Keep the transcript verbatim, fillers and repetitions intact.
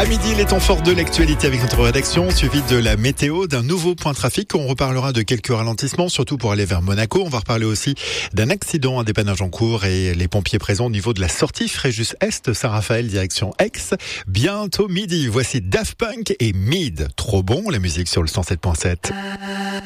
À midi, les temps forts de l'actualité avec notre rédaction, suivi de la météo, d'un nouveau point trafic. On reparlera de quelques ralentissements, surtout pour aller vers Monaco. On va reparler aussi d'un accident, un dépannage en cours et les pompiers présents au niveau de la sortie Fréjus-Est, Saint-Raphaël, direction Aix. Bientôt midi, voici Daft Punk et Mid. Trop bon, la musique sur le cent sept point sept.